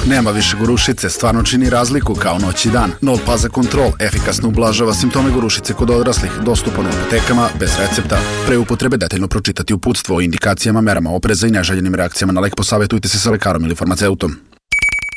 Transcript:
Nema više gorušice, stvarno čini razliku kao noć i dan. Nol Paza Control efikasno ublažava simptome gorušice kod odraslih, dostupan u apotekama bez recepta. Pre upotrebe detaljno pročitati uputstvo o indikacijama, merama opreza i neželjenim reakcijama na lek, posavjetujte se sa lekarom ili farmaceutom.